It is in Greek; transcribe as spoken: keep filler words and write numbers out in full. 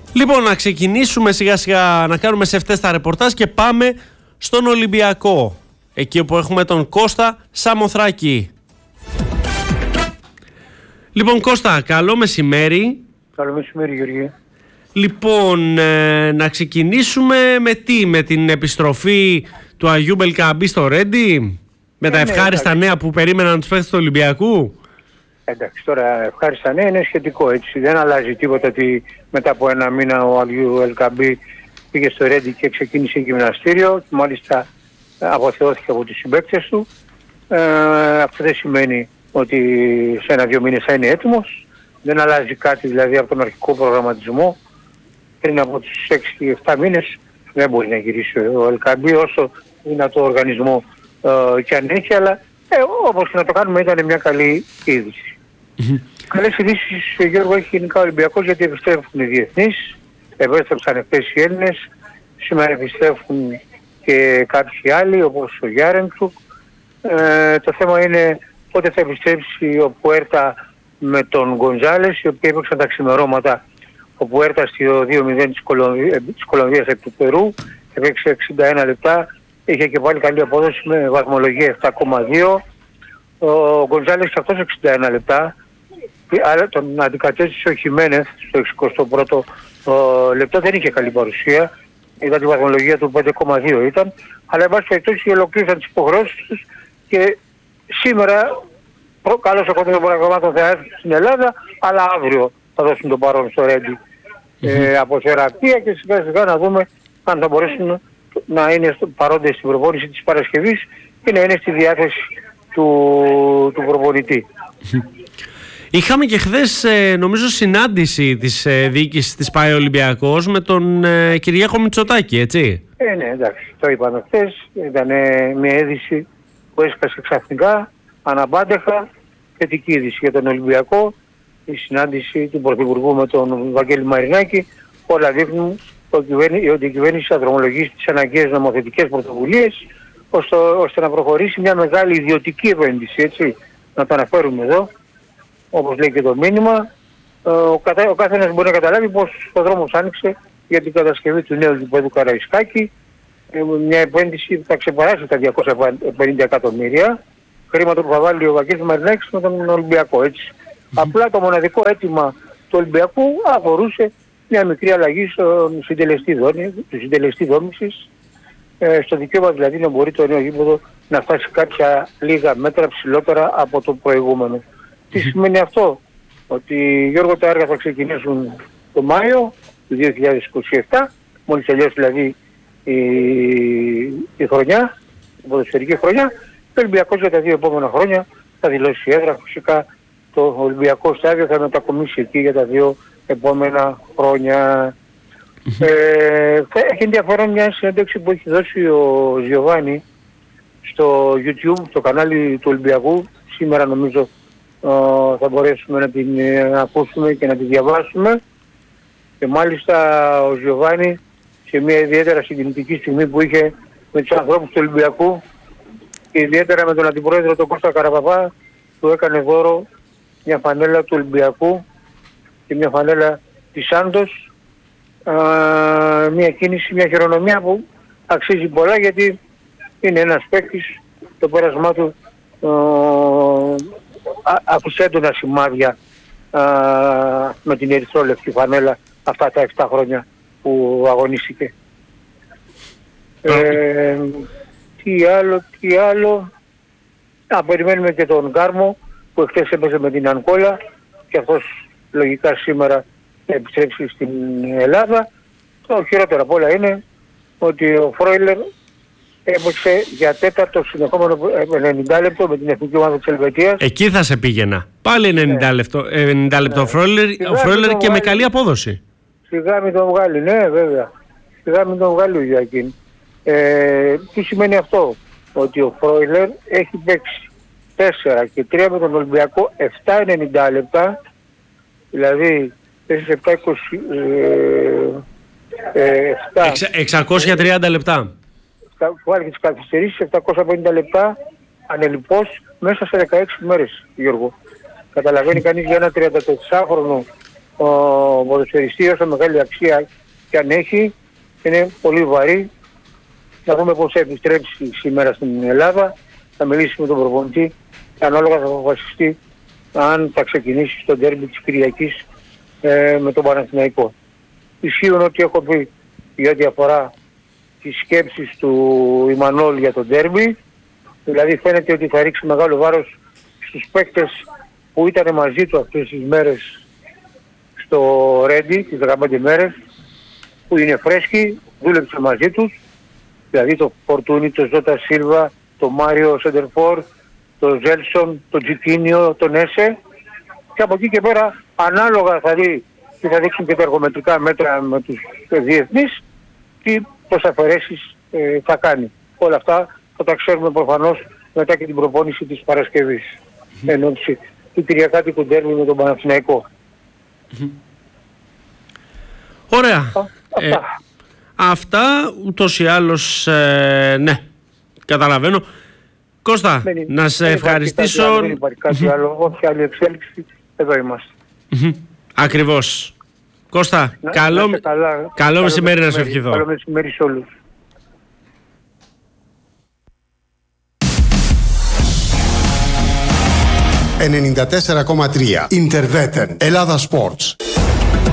Λοιπόν, να ξεκινήσουμε σιγά σιγά να κάνουμε σε αυτές τα ρεπορτάζ και πάμε στον Ολυμπιακό. Εκεί όπου έχουμε τον Κώστα Σαμοθράκη. Λοιπόν, Κώστα, καλό μεσημέρι. Καλό μεσημέρι, Γεωργία. Λοιπόν, ε, να ξεκινήσουμε με τι, με την επιστροφή του Αγίου Μπελκαμπή στο Ρέντι, με ε, τα ευχάριστα ναι, νέα που περίμεναν τους παίκτες του Ολυμπιακού. Εντάξει, τώρα ευχάριστα νέα είναι σχετικό, έτσι. Δεν αλλάζει τίποτα ότι μετά από ένα μήνα ο Αγίου Ελκαμπή πήγε στο Ρέντι και ξεκίνησε γυμναστήριο, μάλιστα αποθεώθηκε από τους συμπαίκτες του. Ε, αυτό δεν σημαίνει ότι σε ένα-δύο μήνες θα είναι έτοιμος. Δεν αλλάζει κάτι δηλαδή από τον αρχικό προγραμματισμό. Πριν από τους έξι εφτά μήνες δεν μπορεί να γυρίσει ο Ελκαμπή όσο δυνατό οργανισμό ε, και αν έχει, αλλά ε, όπως και να το κάνουμε ήταν μια καλή είδηση. Mm-hmm. Καλές ειδήσεις, Γιώργο, έχει γενικά ο Ολυμπιακός, γιατί επιστρέφουν οι διεθνείς, επέστρεψαν εχθές οι Έλληνες, σήμερα επιστρέφουν και κάποιοι άλλοι όπως ο Γιάρεμτσουκ. Ε, το θέμα είναι πότε θα επιστρέψει ο Πουέρτα με τον Γκονζάλες, οι οποίοι έπαιξαν τα ξημερώματα. Ο Πουέρτα στο δύο μηδέν της, Κολομβία, της Κολομβίας εκ του Περού, έπαιξε εξήντα ένα λεπτά, είχε και πάλι καλή απόδοση με βαθμολογία επτά κόμμα δύο. Ο Γκονζάλες και αυτός εξήντα ένα λεπτά, αλλά τον αντικατέστησε ο Χιμένεθ στο εξηκοστό πρώτο λεπτό, δεν είχε καλή παρουσία, είδα τη βαθμολογία του πέντε κόμμα δύο ήταν, αλλά εν πάση περιπτώσει ολοκλήρωσαν τις υποχρεώσεις τους και σήμερα καλώς ο κοντινό προγραμμάτων θα έρθει στην Ελλάδα, αλλά αύριο θα δώσουν τον παρόν στο Ρέντι mm-hmm. ε, από θεραπεία και σιγά σιγά να δούμε αν θα μπορέσουν να είναι παρόντες στην προπόνηση της Παρασκευής και να είναι στη διάθεση του, του προπονητή. Είχαμε και χθες ε, νομίζω συνάντηση της ε, διοίκησης της ΠΑΕ Ολυμπιακός με τον ε, Κυριάκο Μητσοτάκη, έτσι. Ε, ναι, εντάξει, το είπαμε χθες. Ήταν ε, μια είδηση που έσκασε ξαφνικά, αναπάντεχα, θετική είδηση για τον Ολυμπιακό. Η συνάντηση του Πρωθυπουργού με τον Βαγγέλη Μαρινάκη, όλα δείχνουν ότι η κυβέρνηση θα δρομολογήσει τις αναγκαίες νομοθετικές πρωτοβουλίες ώστε, ώστε να προχωρήσει μια μεγάλη ιδιωτική επένδυση, έτσι, να το αναφέρουμε εδώ, όπως λέει και το μήνυμα. Ο, κατα... ο καθένας μπορεί να καταλάβει πως ο δρόμος άνοιξε για την κατασκευή του νέου γηπέδου Καραϊσκάκη, μια επένδυση που θα ξεπεράσει τα διακόσια πενήντα εκατομμύρια, χρήματα που θα βάλει ο Βαγγέλης Μαρινάκης με τον Ολυμπιακό, έτσι. Mm-hmm. Απλά το μοναδικό αίτημα του Ολυμπιακού αφορούσε μια μικρή αλλαγή στον συντελεστή, δόνη, συντελεστή δόμησης, ε, στο δικαίωμα δηλαδή να μπορεί το νέο γήπεδο να φτάσει κάποια λίγα μέτρα ψηλότερα από το προηγούμενο. Mm-hmm. Τι σημαίνει αυτό? Ότι, Γιώργο, τα έργα θα ξεκινήσουν το Μάιο του δύο χιλιάδες είκοσι επτά, μόλις τελειώσει δηλαδή η, η χρονιά, η ποδοσφαιρική χρονιά, και ο Ολυμπιακός για τα δύο επόμενα χρόνια θα δηλώσει έδρα. Φυσικά το Ολυμπιακό στάδιο θα μετακομίσει εκεί για τα δύο επόμενα χρόνια. Mm-hmm. Ε, έχει ενδιαφέρον μια συνέντευξη που έχει δώσει ο Γιωβάνι στο YouTube, στο κανάλι του Ολυμπιακού. Σήμερα νομίζω uh, θα μπορέσουμε να την uh, ακούσουμε και να τη διαβάσουμε. Και μάλιστα ο Γιωβάνι σε μια ιδιαίτερα συγκινητική στιγμή που είχε με τους ανθρώπους του Ολυμπιακού και ιδιαίτερα με τον αντιπρόεδρο τον Κώστα Καραπαπά, του έκανε δώρο μια φανέλα του Ολυμπιακού και μια φανέλα της Σάντος, α, μια κίνηση, μια χειρονομία που αξίζει πολλά, γιατί είναι ένας παίκτης, το πέρασμά του άκουσε έντονα σημάδια α, με την ερυθρόλευκη φανέλα αυτά τα επτά χρόνια που αγωνίστηκε. Ε, τι άλλο, τι άλλο. Να περιμένουμε και τον Γκάρμο που εχθές έπαιζε με την Ανκόλα και αυτός λογικά σήμερα θα επιστρέψει στην Ελλάδα. Το χειρότερο απ' όλα είναι ότι ο Φρόιλερ έπαιξε για τέταρτο συνεχόμενο ενενήντα λεπτό με την εθνική ομάδα της Ελβετίας. Εκεί θα σε πήγαινα. Πάλι ενενήντα λεπτό, ενενήντα λεπτό ναι. Ο Φρόιλερ και με καλή απόδοση. Σιγά μην τον βγάλει, ναι βέβαια. Σιγά μην τον βγάλει ο Γιακίν. Ε, τι σημαίνει αυτό? Ότι ο Φρόιλερ έχει παίξει τέσσερα και τρία με τον Ολυμπιακό επτά ενενήντα λεπτά, δηλαδή τέσσερα επτά είκοσι επτά εξακόσια τριάντα λεπτά. Βάλει και τις καθυστερήσεις, επτακόσια πενήντα λεπτά ανελιπώς μέσα σε δεκαέξι μέρες, Γιώργο. Καταλαβαίνει κανείς για ένα τριαντατεσσάχρονο ο ποδοσφαιριστής, όσο μεγάλη αξία και αν έχει, είναι πολύ βαρύ. Θα δούμε πώς θα επιστρέψει σήμερα στην Ελλάδα. Θα μιλήσει με τον προπονητή και ανάλογα θα αποφασιστεί αν θα ξεκινήσει στο ντέρμπι της Κυριακής ε, με τον Παναθηναϊκό. Ισχύουν ότι έχω πει για ό,τι αφορά τις σκέψεις του Ιμανόλ για τον ντέρμπι. Δηλαδή φαίνεται ότι θα ρίξει μεγάλο βάρος στους παίκτες που ήταν μαζί του αυτές τις μέρες στο Ρέντι, τις δεκαπέντε μέρες, που είναι φρέσκοι, δούλεψε μαζί τους, δηλαδή το Φορτούνι, το Ζώτα Σίλβα, το Μάριο Σεντερφόρ, το Ζέλσον, το Τζικίνιο, τον Έσε, και από εκεί και πέρα ανάλογα θα δει και θα δείξουν και τα εργομετρικά μέτρα με τους διεθνείς τι πώς αφαιρέσεις ε, θα κάνει. Όλα αυτά θα τα ξέρουμε προφανώς μετά και την προπόνηση της Παρασκευής. Ενώ του Κυριακάτικου ντέρμπι με τον Παναθηναϊκό. Ωραία. Α, ε, αυτά. αυτά ούτως ή άλλως, ε, ναι, καταλαβαίνω. Κώστα, Δεν, να σε δεν ευχαριστήσω. Υπάρχει κάτι, δεν υπάρχει κάτι άλλο, όχι άλλη εξέλιξη, εδώ είμαστε. Ακριβώς. Κώστα, Να, καλό, να καλά, καλό, καλό μεσημέρι να σου ευχηθώ. Καλό μεσημέρι σε όλους. ενενήντα τέσσερα κόμμα τρία Interveten Ελλάδα Sports.